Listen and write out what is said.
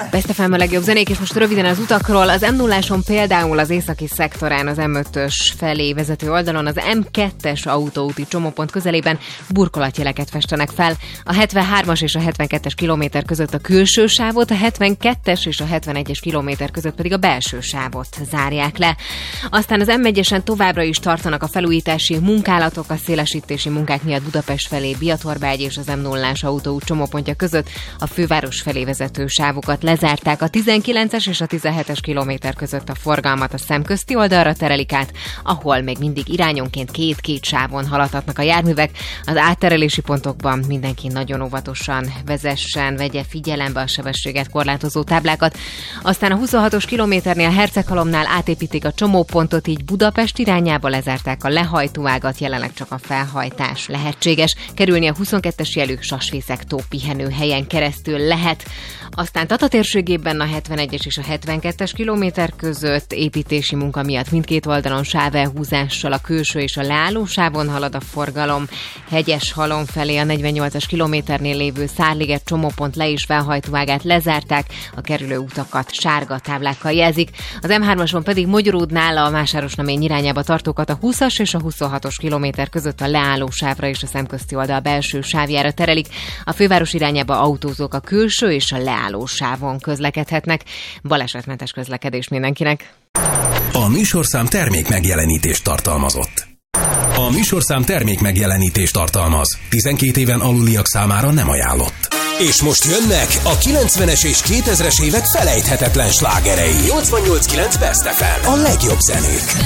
Best FM a legjobb zenék, és most röviden az utakról. Az M0-áson például az északi szektorán az M5-ös felé vezető oldalon az M2-es autóúti csomópont közelében burkolatjeleket festenek fel. A 73-as és a 72-es kilométer között a külső sávot, a 72-es és a 71-es kilométer között pedig a belső sávot zárják le. Aztán az M1-esen továbbra is tartanak a felújítási munkálatok, a szélesítési munkák miatt Budapest felé Biatorbágy és az M0-ás autóút csomópontja között a főváros felé vezető sávokat lezárták. A 19-es és a 17-es kilométer között a forgalmat a szemközti oldalra terelik át, ahol még mindig irányonként két sávon haladhatnak a járművek. Az átterelési pontokban mindenki nagyon óvatosan vezessen, vegye figyelembe a sebességet korlátozó táblákat. Aztán a 26-os kilométernél Herceghalomnál átépítik a csomópontot, így Budapest irányába lezárták a lehajtóágat, jelenleg csak a felhajtás lehetséges. Kerülni a 22-es jelű Sasfészek-tó pihenőhelyen keresztül lehet. Aztán Tata térségében a 71-es és a 72-es kilométer között építési munka miatt mindkét oldalon sávelhúzással a külső és a leálló sávon halad a forgalom. Hegyeshalom felé a 48-as kilométernél lévő Szárliget csomópont le- és felhajtóágát lezárták, a kerülő utakat sárga táblákkal jelzik. Az M3-ason pedig Mogyoródnál a Vásárosnamény irányába tartókat a 20-as és a 26-os kilométer között a leálló sávra és a szemközti oldal belső sávjára terelik. A főváros irányába autózók a külső és a leálló sávon közlekedhetnek. Balesetmentes közlekedés mindenkinek. A műsorszám termék megjelenítést tartalmazott. A műsorszám termék megjelenítést tartalmaz. 12 éven aluliak számára nem ajánlott. És most jönnek a 90-es és 2000-es évek felejthetetlen slágerei. 88.9 Best FM. A legjobb zenék.